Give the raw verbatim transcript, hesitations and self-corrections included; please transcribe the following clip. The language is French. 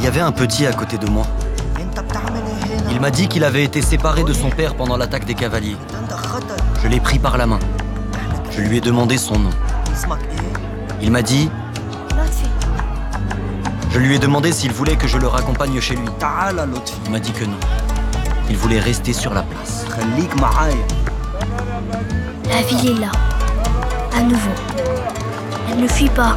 y avait un petit à côté de moi. Il m'a dit qu'il avait été séparé de son père pendant l'attaque des cavaliers. Je l'ai pris par la main. Je lui ai demandé son nom. Il m'a dit... Je lui ai demandé s'il voulait que je le raccompagne chez lui. Il m'a dit que non. Il voulait rester sur la place. La ville est là, à nouveau. Elle ne fuit pas.